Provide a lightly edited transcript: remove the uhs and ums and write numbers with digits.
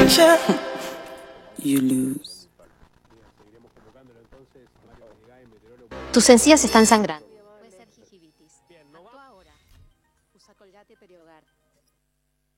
You lose. Tus encías están sangrando. Puede ser gingivitis. Actúa ahora. Usa Colgate Periogar.